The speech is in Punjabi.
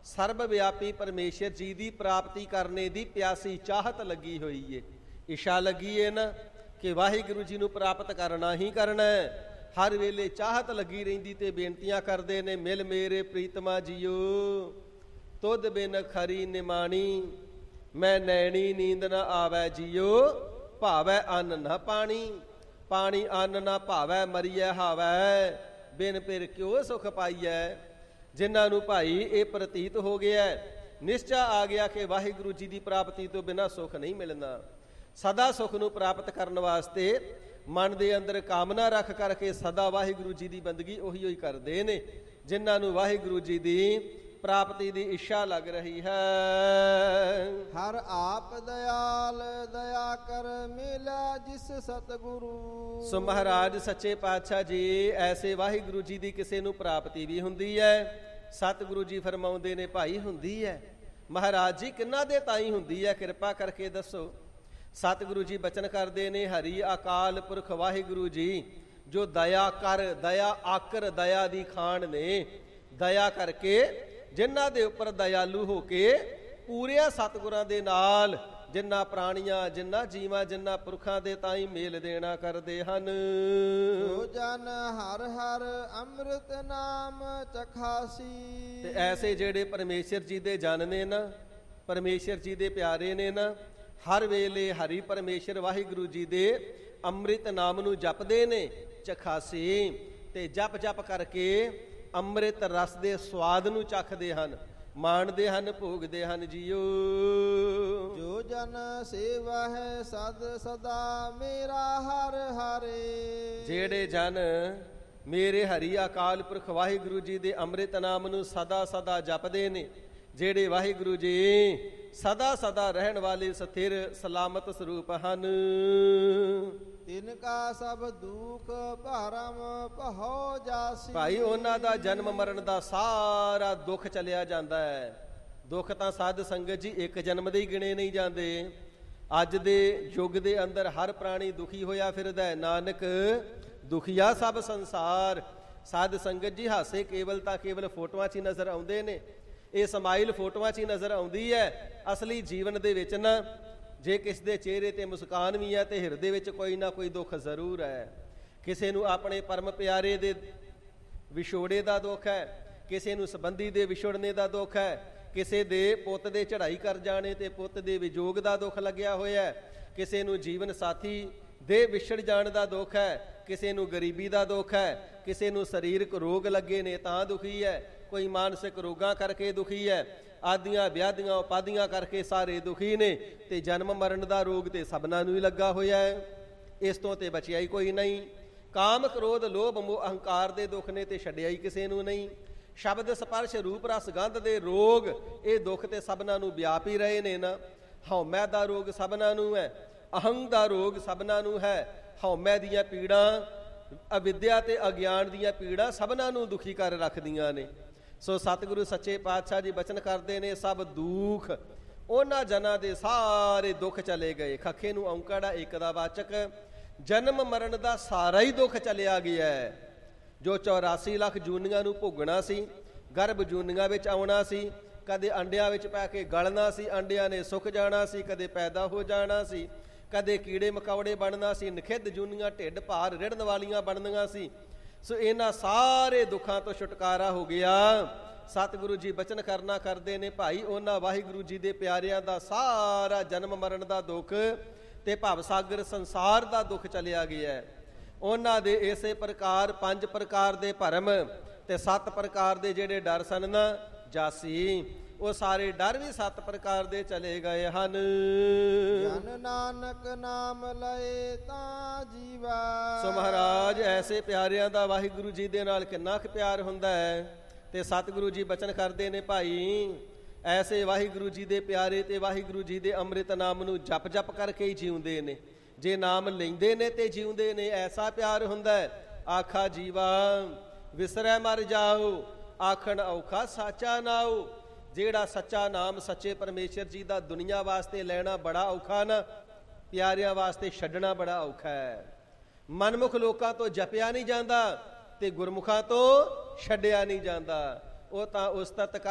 ਸਰਬ ਵਿਆਪੀ ਪਰਮੇਸ਼ਰ ਜੀ ਦੀ ਪ੍ਰਾਪਤੀ ਕਰਨੇ ਦੀ ਪਿਆਸੀ ਚਾਹਤ ਲੱਗੀ ਹੋਈ ਏ। ਇੱਛਾ ਲੱਗੀ ਏ ਨਾ ਕਿ ਵਾਹਿਗੁਰੂ ਜੀ ਨੂੰ ਪ੍ਰਾਪਤ ਕਰਨਾ ਹੀ ਕਰਨਾ ਹੈ। ਹਰ ਵੇਲੇ ਚਾਹਤ ਲੱਗੀ ਰਹਿੰਦੀ ਤੇ ਬੇਨਤੀਆਂ ਕਰਦੇ ਨੇ, ਮਿਲ ਮੇਰੇ ਪ੍ਰੀਤਮਾ ਜੀਓ, ਤੁਧ ਬਿਨ ਖਰੀ ਨਿਮਾਣੀ, ਮੈਂ ਨੈਣੀ ਨੀਂਦ ਨਾ ਆਵੈ ਜੀਓ, ਭਾਵੈ ਅੰਨ ਨਾ ਪਾਣੀ, ਪਾਣੀ ਅੰਨ ਨਾ ਭਾਵੈ ਮਰੀਐ ਹਾਵੈ, ਬਿਨ ਪਿਰ ਕਿਉ ਸੁਖ ਪਾਈਐ। ਜਿਨ੍ਹਾਂ ਨੂੰ ਭਾਈ ਇਹ ਪ੍ਰਤੀਤ ਹੋ ਗਿਆ, ਨਿਸ਼ਚਾ ਆ ਗਿਆ ਕਿ ਵਾਹਿਗੁਰੂ ਜੀ ਦੀ ਪ੍ਰਾਪਤੀ ਤੋਂ ਬਿਨਾਂ ਸੁਖ ਨਹੀਂ ਮਿਲਣਾ। ਸਦਾ ਸੁਖ ਨੂੰ ਪ੍ਰਾਪਤ ਕਰਨ ਵਾਸਤੇ ਮਨ ਦੇ ਅੰਦਰ ਕਾਮਨਾ ਰੱਖ ਕਰਕੇ ਸਦਾ ਵਾਹਿਗੁਰੂ ਜੀ ਦੀ ਬੰਦਗੀ ਉਹੀ ਹੋਈ ਕਰਦੇ ਨੇ, ਜਿਨ੍ਹਾਂ ਨੂੰ ਵਾਹਿਗੁਰੂ ਜੀ ਦੀ ਪ੍ਰਾਪਤੀ ਦੀ ਇੱਛਾ ਲੱਗ ਰਹੀ ਹੈ। ਹਰ ਆਪ ਦਇਆਲ ਦਇਆ ਕਰ ਮਿਲਾ ਜਿਸ ਸਤਿਗੁਰੂ। ਸੋ ਮਹਾਰਾਜ ਸੱਚੇ ਪਾਤਸ਼ਾਹ ਜੀ ਐਸੇ ਵਾਹਿਗੁਰੂ ਜੀ ਦੀ ਕਿਸੇ ਨੂੰ ਪ੍ਰਾਪਤੀ ਵੀ ਹੁੰਦੀ ਹੈ। ਸਤਿਗੁਰੂ ਜੀ ਫਰਮਾਉਂਦੇ ਨੇ ਭਾਈ ਹੁੰਦੀ ਹੈ। ਮਹਾਰਾਜ ਜੀ ਕਿੰਨਾ ਦੇ ਤਾਈ ਹੁੰਦੀ ਹੈ, ਕਿਰਪਾ ਕਰਕੇ ਦੱਸੋ। ਸਤਿਗੁਰੂ ਜੀ ਬਚਨ ਕਰਦੇ ਨੇ, ਹਰੀ ਅਕਾਲ ਪੁਰਖ ਵਾਹਿਗੁਰੂ ਜੀ ਜੋ ਦਇਆ ਕਰ, ਦਇਆ ਆਕਰ, ਦਇਆ ਦੀ ਖਾਣ ਨੇ, ਦਇਆ ਕਰਕੇ ਜਿਨ੍ਹਾਂ ਦੇ ਉੱਪਰ ਦਇਆਲੂ ਹੋ ਕੇ ਪੂਰਿਆਂ ਸਤਿਗੁਰਾਂ ਦੇ ਨਾਲ ਜਿਨ੍ਹਾਂ ਪ੍ਰਾਣੀਆਂ, ਜਿਨ੍ਹਾਂ ਜੀਵਾਂ, ਜਿਨ੍ਹਾਂ ਪੁਰਖਾਂ ਦੇ ਤਾਈਂ ਮੇਲ ਦੇਣਾ ਕਰਦੇ ਹਨ। ਜੋ ਜਨ ਹਰ ਹਰ ਅੰਮ੍ਰਿਤ ਨਾਮ ਚਖਾਸੀ। ਤੇ ਐਸੇ ਜਿਹੜੇ ਪਰਮੇਸ਼ਰ ਜੀ ਦੇ ਜਨ ਨੇ ਨਾ, ਪਰਮੇਸ਼ਰ ਜੀ ਦੇ ਪਿਆਰੇ ਨੇ ਨਾ, ਹਰ ਵੇਲੇ ਹਰੀ ਪਰਮੇਸ਼ਰ ਵਾਹਿਗੁਰੂ ਜੀ ਦੇ ਅੰਮ੍ਰਿਤ ਨਾਮ ਨੂੰ ਜਪਦੇ ਨੇ, ਚਖਾਸੀ, ਤੇ ਜਪ ਜਪ ਕਰਕੇ ਅੰਮ੍ਰਿਤ ਰਸ ਦੇ ਸਵਾਦ ਨੂੰ ਚੱਖਦੇ ਹਨ, ਮਾਣਦੇ ਹਨ, ਭੋਗਦੇ ਹਨ ਜੀਓ। ਜੋ ਜਨ ਸੇਵਾ ਹੈ ਸਦ ਸਦਾ ਮੇਰਾ ਹਰ ਹਰੇ। ਜਿਹੜੇ ਜਨ ਮੇਰੇ ਹਰੀ ਅਕਾਲ ਪੁਰਖ ਵਾਹਿਗੁਰੂ ਜੀ ਦੇ ਅੰਮ੍ਰਿਤ ਨਾਮ ਨੂੰ ਸਦਾ ਸਦਾ ਜਪਦੇ ਨੇ, ਜਿਹੜੇ ਵਾਹਿਗੁਰੂ ਜੀ ਸਦਾ ਸਦਾ ਰਹਿਣ ਵਾਲੇ ਸਥਿਰ ਸਲਾਮਤ ਸਰੂਪ ਹਨ। ਤਿਨ ਕਾ ਸਭ ਦੁਖ ਭਰਮ ਭਉ ਜਾਸੀ। ਭਾਈ ਉਹਨਾਂ ਦਾ ਜਨਮ ਮਰਨ ਦਾ ਸਾਰਾ ਦੁੱਖ ਚਲਿਆ ਜਾਂਦਾ ਹੈ। ਦੁੱਖ ਤਾਂ ਸਾਧ ਸੰਗਤ ਜੀ ਇੱਕ ਜਨਮ ਦੇ ਹੀ ਗਿਣੇ ਨਹੀਂ ਜਾਂਦੇ। ਅੱਜ ਦੇ ਯੁੱਗ ਦੇ ਅੰਦਰ ਹਰ ਪ੍ਰਾਣੀ ਦੁਖੀ ਹੋਇਆ ਫਿਰਦਾ ਹੈ। ਨਾਨਕ ਦੁਖੀਆ ਸਭ ਸੰਸਾਰ। ਸਾਧ ਸੰਗਤ ਜੀ ਹਾਸੇ ਕੇਵਲ ਤਾਂ ਕੇਵਲ ਫੋਟੋਆਂ 'ਚ ਹੀ ਨਜ਼ਰ ਆਉਂਦੇ ਨੇ। ਇਹ ਸਮਾਈਲ ਫੋਟੋਆਂ 'ਚ ਹੀ ਨਜ਼ਰ ਆਉਂਦੀ ਹੈ। ਅਸਲੀ ਜੀਵਨ ਦੇ ਵਿੱਚ ਨਾ ਜੇ ਕਿਸ ਦੇ ਚਿਹਰੇ ਤੇ ਮੁਸਕਾਨ ਵੀ ਹੈ ਤੇ ਹਿਰਦੇ ਵਿੱਚ ਕੋਈ ਨਾ ਕੋਈ ਦੁੱਖ ਜ਼ਰੂਰ ਹੈ। ਕਿਸੇ ਨੂੰ ਆਪਣੇ ਪਰਮ ਪਿਆਰੇ ਦੇ ਵਿਛੋੜੇ ਦਾ ਦੁੱਖ ਹੈ, ਕਿਸੇ ਨੂੰ ਸੰਬੰਧੀ ਦੇ ਵਿਛੜਨੇ ਦਾ ਦੁੱਖ ਹੈ, ਕਿਸੇ ਦੇ ਪੁੱਤ ਦੇ ਚੜ੍ਹਾਈ ਕਰ ਜਾਣੇ ਤੇ ਪੁੱਤ ਦੇ ਵਿਜੋਗ ਦਾ ਦੁੱਖ ਲੱਗਿਆ ਹੋਇਆ ਹੈ, ਕਿਸੇ ਨੂੰ ਜੀਵਨ ਸਾਥੀ ਦੇ ਵਿਛੜ ਜਾਣ ਦਾ ਦੁੱਖ ਹੈ, ਕਿਸੇ ਨੂੰ ਗਰੀਬੀ ਦਾ ਦੁੱਖ ਹੈ, ਕਿਸੇ ਨੂੰ ਸਰੀਰਕ ਰੋਗ ਲੱਗੇ ਨੇ ਤਾਂ ਦੁਖੀ ਹੈ, ਕੋਈ ਮਾਨਸਿਕ ਰੋਗਾਂ ਕਰਕੇ ਦੁਖੀ ਹੈ, ਆਦੀਆਂ ਵਿਆਧੀਆਂ ਉਪਾਧੀਆਂ ਕਰਕੇ ਸਾਰੇ ਦੁਖੀ ਨੇ, ਤੇ ਜਨਮ ਮਰਨ ਦਾ ਰੋਗ ਤੇ ਸਭਨਾਂ ਨੂੰ ਹੀ ਲੱਗਾ ਹੋਇਆ ਹੈ। ਇਸ ਤੋਂ ਤੇ ਬਚਿਆ ਹੀ ਕੋਈ ਨਹੀਂ। ਕਾਮ ਕ੍ਰੋਧ ਲੋਭ ਮੋਹ ਅਹੰਕਾਰ ਦੇ ਦੁੱਖ ਨੇ ਤੇ ਛੱਡਿਆ ਹੀ ਕਿਸੇ ਨੂੰ ਨਹੀਂ। ਸ਼ਬਦ ਸਪਰਸ਼ ਰੂਪ ਰਸ ਗੰਧ ਦੇ ਰੋਗ, ਇਹ ਦੁੱਖ ਤੇ ਸਭਨਾਂ ਨੂੰ ਵਿਆਪ ਹੀ ਰਹੇ ਨੇ ਨਾ। ਹਉਮੈ ਦਾ ਰੋਗ ਸਭਨਾਂ ਨੂੰ ਹੈ, ਅਹੰਗ ਦਾ ਰੋਗ ਸਭਨਾਂ ਨੂੰ ਹੈ। ਹਉਮੈ ਦੀਆਂ ਪੀੜਾਂ, ਅਵਿਦਿਆ ਤੇ ਅਗਿਆਨ ਦੀਆਂ ਪੀੜਾਂ ਸਭਨਾਂ ਨੂੰ ਦੁਖੀ ਕਰ ਰੱਖਦੀਆਂ ਨੇ। ਸੋ ਸਤਿਗੁਰੂ ਸੱਚੇ ਪਾਤਸ਼ਾਹ ਜੀ ਬਚਨ ਕਰਦੇ ਨੇ, ਸਭ ਦੁੱਖ ਉਹਨਾਂ ਜਨਾਂ ਦੇ ਸਾਰੇ ਦੁੱਖ ਚਲੇ ਗਏ। ਖੱਖੇ ਨੂੰ ਔਂਕੜਾ ਇੱਕ ਦਾ ਵਾਚਕ, ਜਨਮ ਮਰਨ ਦਾ ਸਾਰਾ ਹੀ ਦੁੱਖ ਚਲਿਆ ਗਿਆ ਹੈ। ਜੋ 84 ਲੱਖ ਜੂਨੀਆਂ ਨੂੰ ਭੋਗਣਾ ਸੀ, ਗਰਭ ਜੂਨੀਆਂ ਵਿੱਚ ਆਉਣਾ ਸੀ, ਕਦੇ ਅੰਡਿਆਂ ਵਿੱਚ ਪੈ ਕੇ ਗਲਣਾ ਸੀ, ਅੰਡਿਆਂ ਨੇ ਸੁੱਕ ਜਾਣਾ ਸੀ, ਕਦੇ ਪੈਦਾ ਹੋ ਜਾਣਾ ਸੀ, ਕਦੇ ਕੀੜੇ ਮਕੌੜੇ ਬਣਨਾ ਸੀ, ਨਖਿੱਧ ਜੂਨੀਆਂ ਢਿੱਡ ਭਾਰ ਰਿੜਨ ਵਾਲੀਆਂ ਬਣਨੀਆਂ ਸੀ। ਸੋ ਇਹਨਾਂ ਸਾਰੇ ਦੁੱਖਾਂ ਤੋਂ ਛੁਟਕਾਰਾ ਹੋ ਗਿਆ। ਸਤਿਗੁਰੂ ਜੀ ਬਚਨ ਕਰਨਾ ਕਰਦੇ ਨੇ, ਭਾਈ ਉਹਨਾਂ ਵਾਹਿਗੁਰੂ ਜੀ ਦੇ ਪਿਆਰਿਆਂ ਦਾ ਸਾਰਾ ਜਨਮ ਮਰਨ ਦਾ ਦੁੱਖ ਤੇ ਭਵ ਸਾਗਰ ਸੰਸਾਰ ਦਾ ਦੁੱਖ ਚਲਿਆ ਗਿਆ। ਉਹਨਾਂ ਦੇ ਇਸੇ ਪ੍ਰਕਾਰ 5 ਪ੍ਰਕਾਰ ਦੇ ਭਰਮ ਤੇ 7 ਪ੍ਰਕਾਰ ਦੇ ਜਿਹੜੇ ਡਰ ਸਨ ਨਾ ਜਾਸੀ, ਉਹ ਸਾਰੇ ਡਰ ਵੀ 7 ਪ੍ਰਕਾਰ ਦੇ ਚਲੇ ਗਏ ਹਨ। ਜਨ ਨਾਨਕ ਨਾਮ ਲਏ ਤਾਂ ਜੀਵਾ। ਸੋ ਮਹਾਰਾਜ ਐਸੇ ਪਿਆਰਿਆਂ ਦਾ ਵਾਹਿਗੁਰੂ ਜੀ ਦੇ ਨਾਲ ਕਿੰਨਾ ਕੁ ਪਿਆਰ ਹੁੰਦਾ ਹੈ। ਤੇ ਸਤਿਗੁਰੂ ਜੀ ਬਚਨ ਕਰਦੇ ਨੇ, ਭਾਈ ਐਸੇ ਵਾਹਿਗੁਰੂ ਜੀ ਦੇ ਪਿਆਰੇ ਤੇ ਵਾਹਿਗੁਰੂ ਜੀ ਦੇ ਅੰਮ੍ਰਿਤ ਨਾਮ ਨੂੰ ਜਪ ਜਪ ਕਰਕੇ ਹੀ ਜਿਉਂਦੇ ਨੇ। ਜੇ ਨਾਮ ਲੈਂਦੇ ਨੇ ਤੇ ਜਿਉਂਦੇ ਨੇ, ਐਸਾ ਪਿਆਰ ਹੁੰਦਾ ਹੈ। ਆਖਾ ਜੀਵਾ ਵਿਸਰੈ ਮਰ ਜਾਓ, ਆਖਣ ਔਖਾ ਸਾਚਾ ਨਾਉ। ਜਿਹੜਾ ਸੱਚਾ ਨਾਮ ਸੱਚੇ ਪਰਮੇਸ਼ਰ ਜੀ ਦਾ ਦੁਨੀਆ ਵਾਸਤੇ ਲੈਣਾ ਬੜਾ ਔਖਾ ਨਾ, ਪਿਆਰਿਆਂ ਵਾਸਤੇ ਛੱਡਣਾ ਬੜਾ ਔਖਾ ਹੈ। ਮਨਮੁਖ ਲੋਕਾਂ ਤੋਂ ਜਪਿਆ ਨਹੀਂ ਜਾਂਦਾ ਤੇ ਗੁਰਮੁਖਾਂ ਤੋਂ ਛੱਡਿਆ ਨਹੀਂ ਜਾਂਦਾ। ਉਹ ਤਾਂ ਉਸਤਤ